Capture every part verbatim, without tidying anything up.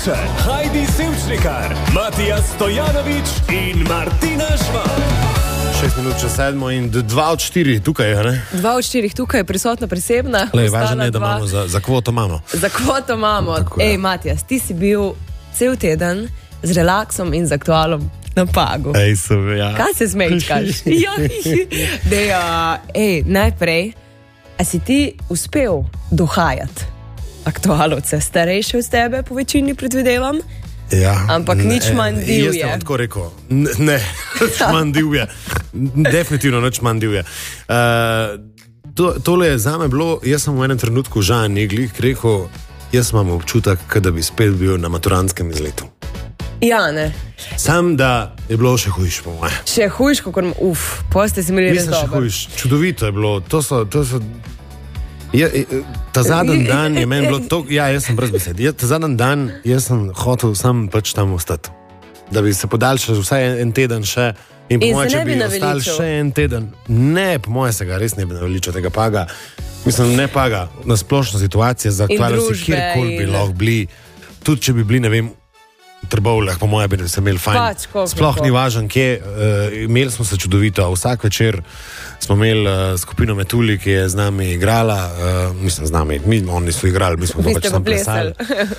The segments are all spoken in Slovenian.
Kavčičar, Heidi Sevčnikar, Matija Stojanović in Martina Žvan. šest minut čez sedmo in dva od štirih tukaj, ne? Dva od štirih tukaj je prisotna presebna. Lej, važno je, da dva... imamo, za, za kvoto imamo. Za kvoto imamo. Tako, Ej, Matijas, ti si bil cel teden z relaksom in z aktualom na Pagu. Ej, sem, ja. Kaj se smejčkaš? ja, Dej, uh, ej, najprej, a si ti uspel dohajati aktualovce, starejše od tebe, po večini predvidevam? Ja, ampak ne, nič manj divje. Jaz sem tako rekel, ne, nič manj divje. Definitivno nič manj divje. Uh, to, tole je zame bilo, jaz sem v enem trenutku Žan Neglih rekel, jaz imam občutek, da bi spet bil na maturantskem izletu. Ja, ne. Sam, da je bilo še hujš, po moje. Še hujš, kot uf, pa ste si imeli res dobro. Mislim, še hujš, čudovito je bilo, to so... To so Ja, ta zadnji dan je meni bilo to, ja, jaz sem brez besed. Ja, ta zadnji dan jaz sem hotel sam pač tam ostati, da bi se podaljšal vsaj en teden še in po moje, če bi ostal še en teden. Ne, po moje se ga res ne bi naveličal tega Paga. Mislim, ne Paga, na splošno situacijo, za aktualno si kjerkoli bi lahko bili, tudi če bi bili, ne vem, v Trbovljah, po moje bi se imeli fajn. Pač, sploh ni važno, kje, uh, imeli smo se čudovito, vsak večer smo imeli uh, skupino Metuli, ki je z nami igrala, uh, mislim z nami, mi, oni so igrali, mi smo pa pač tam plesali.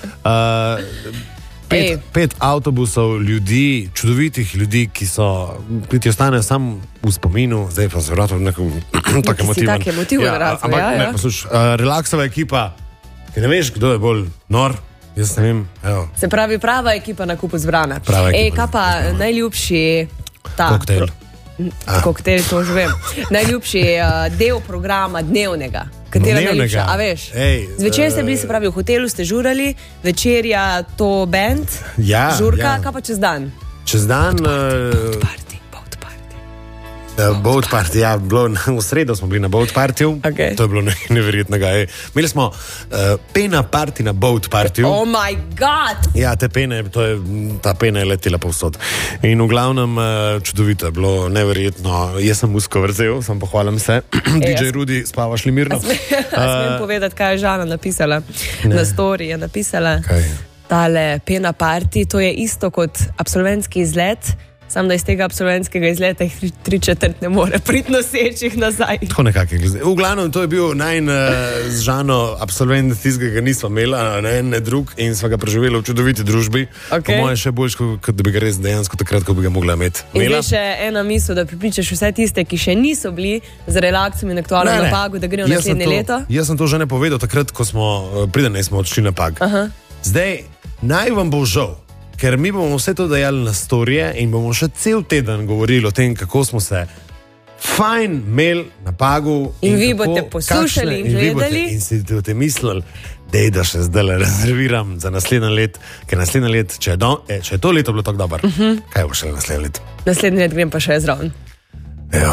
Uh, pet, pet avtobusov ljudi, čudovitih ljudi, ki so, ki ti ostanejo samo v spominu, zdaj pa se vratim v neko tak emotiven. Tak emotiven ja, razvoj, ampak, ja, ja. Ne, posluš, uh, relaksova ekipa, ki ne veš, kdo je bolj nor, jaz ne vem, evo. Se pravi, prava ekipa na kupu zbrana. Prava ekipa. Ej, kaj pa najljubši ta... Koktejl. Ah. Koktejl, to že vem. Najljubši uh, del programa dnevnega. Katera najljubša, a veš? Ej, Zvečer ste bili, se pravi, v hotelu ste žurali, večerja to band, ja, žurka, ja. Kaj pa čez dan? Čez dan... Boat party, boat party. Uh, boat party, ja, bilo, v sredo smo bili na boat partyju, okay. To je bilo neverjetnega. Ej. Imeli smo uh, pena party na boat partyju. Oh my god! Ja, te pene, to je, ta pena je letela povsod. In v glavnem uh, čudovito je bilo, neverjetno. Jaz sem usko vrzel, sem pohvalim se. D J Rudi, spavaš li mirno? A smem, a smem uh, povedati, kaj je Žana napisala? Ne. Na story je napisala. Kaj? Tale pena party, to je isto kot absolventski izlet, sam da iz tega absolventskega izleta jih tri, tri četrt ne more priti nosečih nazaj. Tako nekako. V glavnem, to je bil najn uh, z Žano absolvent tistega, nismo imela, ne en, ne drug in sva ga preživela v čudoviti družbi. Okay. Po moje še boljš, kot da bi ga res dejansko takrat, ko bi ga mogla imeti. In zdaj še ena misel, da pripričaš vse tiste, ki še niso bili z relaksom in aktualno na Pagu, da grejo naslednje leto. Jaz sem to že ne povedal takrat, ko smo, preden smo odšli na Pag. Aha. Zdaj, naj vam bo žal, ker mi bomo vse to dajali na storije in bomo še cel teden govorili o tem, kako smo se fajn imeli na Pagu. In, in vi kako, boste poslušali in gledali. In si boste mislili, dej, da še zdaj rezerviram za naslednje let, ker naslednje let, če je, do, eh, če je to leto bilo tako dobro, uh -huh. kaj bo še naslednje let? Naslednje let grem pa še zraven. Ja,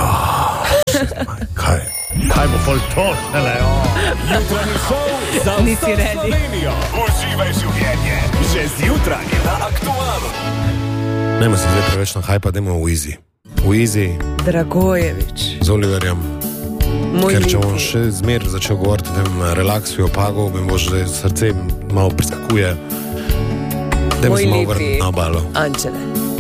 kaj? Kaj bo pol to šele? Jutranji šov za Nisi vso ready. Slovenijo. Uživaj življenje, že zjutraj na Aktualu. Nemo si zdaj preveč na hajpa, dajmo v Easy. V Easy. Dragojevič. Z Oliverjem. Moj Ker če ljubi. bom še zmer začel govoriti o tem relaksu, o Pagu, mi bo že srce malo preskakuje. Dajmo Moj se malo lepi vrniti na obalo. Ančele.